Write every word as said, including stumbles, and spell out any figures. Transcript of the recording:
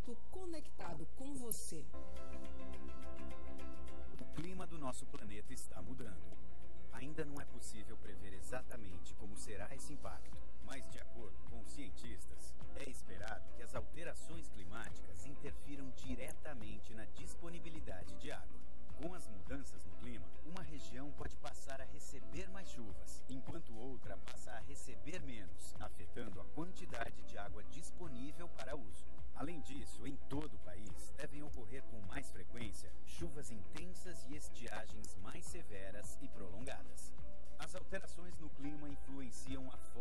momento conectado com você. O clima do nosso planeta está mudando. Ainda não é possível prever exatamente como será esse impacto, mas de acordo com os cientistas, é esperado que as alterações climáticas interfiram diretamente na disponibilidade de água. Com as mudanças no clima, uma região pode passar a receber mais chuvas, enquanto outra passa a receber menos, afetando a quantidade de água disponível para uso. Além disso, em todo o país, devem ocorrer com mais frequência chuvas intensas e estiagens mais severas e prolongadas. As alterações no clima influenciam a